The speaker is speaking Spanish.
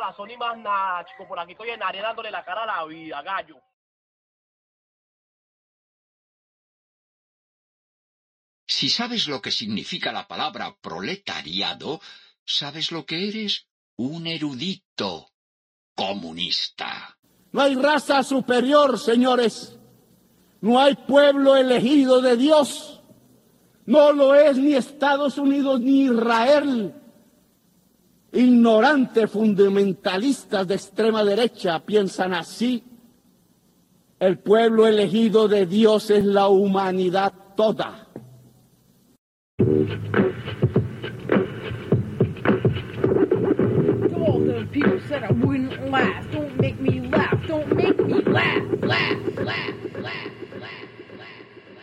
pasó ni más nada, chico. Por aquí estoy en área dándole la cara a la vida, gallo. Si sabes lo que significa la palabra proletariado, sabes lo que eres: un erudito comunista. No hay raza superior, señores. No hay pueblo elegido de Dios. No lo es ni Estados Unidos ni Israel. Ignorantes fundamentalistas de extrema derecha piensan así. El pueblo elegido de Dios es la humanidad toda. All the people said I wouldn't laugh. Don't make me laugh. Don't make me laugh, laugh, laugh.